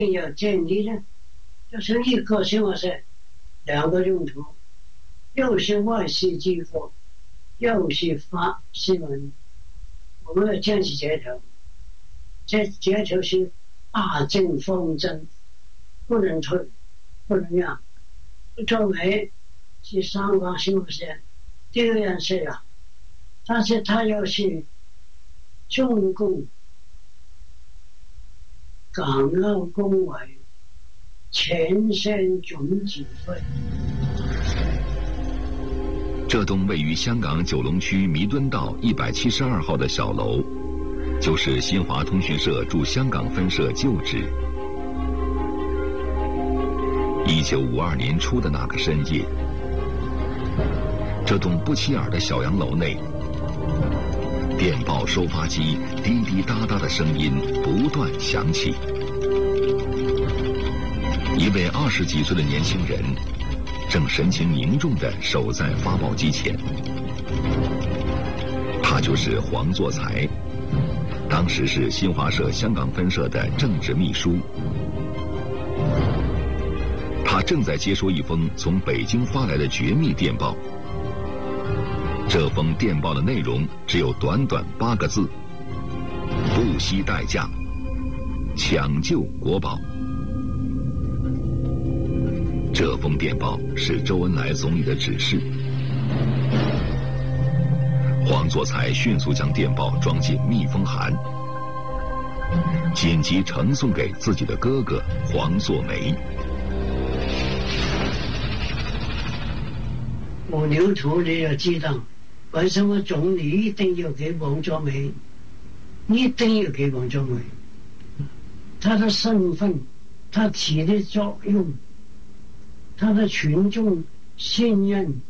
要建立呢，就是一个新华社两个用途，又是外事机构，又是发新闻。我们要建起街头，这街头是大政方针，不能退，不能让。作为是香港新华社第二件事啊，但是他又是中共港澳工委前线总指挥。 这栋位于香港九龙区弥敦道172号的小楼，就是新华通讯社驻香港分社旧址。1952年初的那个深夜，这栋不起眼的小洋楼内，电报收发机滴滴答答的声音不断响起。一位20几岁的年轻人正神情凝重地守在发报机前，他就是黄作才，当时是新华社香港分社的政治秘书。他正在接收一封从北京发来的绝密电报。这封电报的内容只有短短8个字：不惜代价抢救国宝。这封电报是周恩来总理的指示。黄作才迅速将电报装进密封函，紧急呈送给自己的哥哥黄作梅。 我牛图你要知道，为什么总理一定要给黄作梅？一定要给黄作梅，他的身份，他起的作用，他的群众信任。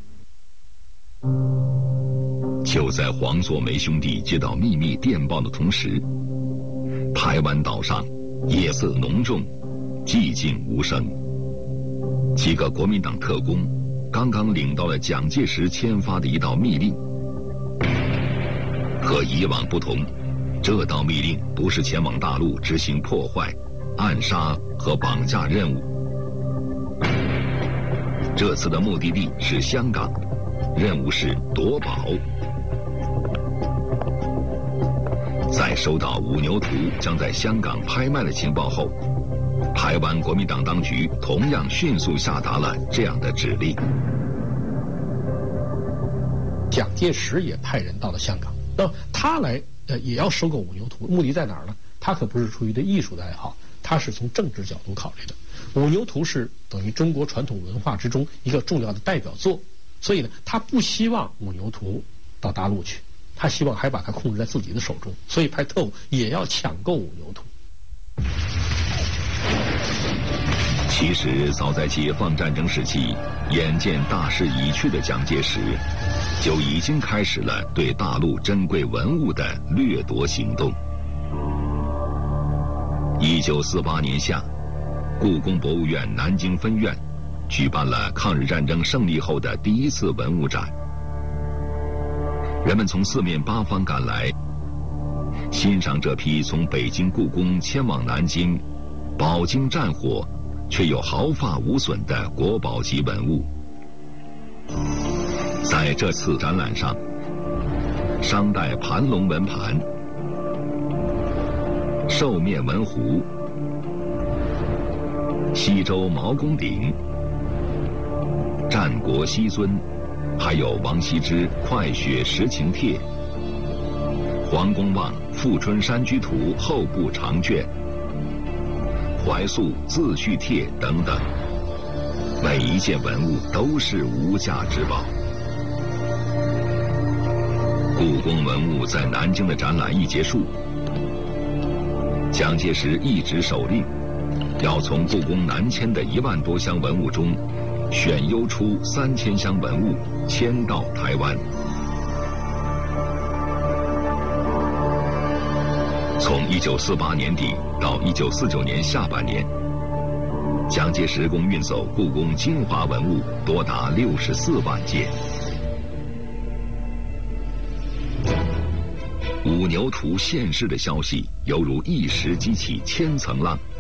就在黄作梅兄弟接到秘密电报的同时，台湾岛上夜色浓重，寂静无声。几个国民党特工刚刚领到了蒋介石签发的一道密令。和以往不同，这道密令不是前往大陆执行破坏、暗杀和绑架任务。这次的目的地是香港，任务是夺宝。在收到五牛图将在香港拍卖的情报后，台湾国民党当局同样迅速下达了这样的指令。 蒋介石也派人到了香港，那他来也要收购五牛图，目的在哪儿呢？他可不是出于对艺术的爱好，他是从政治角度考虑的。五牛图是等于中国传统文化之中一个重要的代表作，所以呢，他不希望五牛图到大陆去，他希望还把它控制在自己的手中，所以派特务也要抢购五牛图。 其实早在解放战争时期，眼见大势已去的蒋介石就已经开始了对大陆珍贵文物的掠夺行动。1948年夏，故宫博物院南京分院举办了抗日战争胜利后的第一次文物展，人们从四面八方赶来，欣赏这批从北京故宫迁往南京、饱经战火却又毫发无损的国宝级文物。在这次展览上，商代盘龙纹盘、兽面纹壶、西周毛公鼎、战国西尊，还有王羲之快雪时晴帖、黄公望富春山居图后部长卷、怀素自叙帖等等，每一件文物都是无价之宝。故宫文物在南京的展览一结束，蒋介石一纸手令，要从故宫南迁的1万多箱文物中选优出3000箱文物迁到台湾。从1948年底到1949年下半年，蒋介石共运走故宫精华文物多达64万件。五牛图现世的消息犹如一石激起千层浪，